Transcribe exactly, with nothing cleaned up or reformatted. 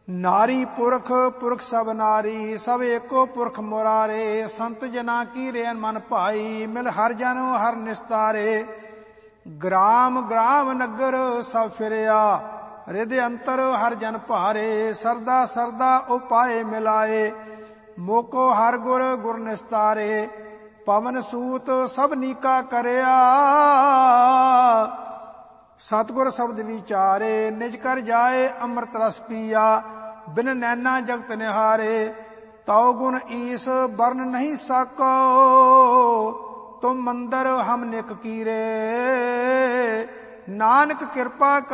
नारी पुरख पुरख सब नारी, सब एको पुरख मुरारे। संत जना की रेन मन भाई, मिल हर जन हर निस्तारे। ग्राम ग्राम नगर सब फिरया, हृदय अंतर हर जन भारे। सरदा सरदा उपाय मिलाए, मोको हर गुर गुर निस्तारे। पवन सूत सब नीका करया, सतगुर शब्द विचारे। निज कर जाए अमृत रस पिया, बिन नैना जगत निहारे। तौ गुण ईस वर्ण नहीं साको, तुम मंदिर हम निक कीरे। नानक कृपा